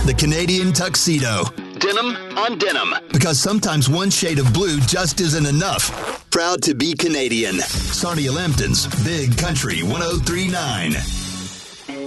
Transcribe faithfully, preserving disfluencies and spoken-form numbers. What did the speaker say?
The Canadian tuxedo. Denim on denim. Because sometimes one shade of blue just isn't enough. Proud to be Canadian. Sarnia Lambton's Big Country one oh three point nine.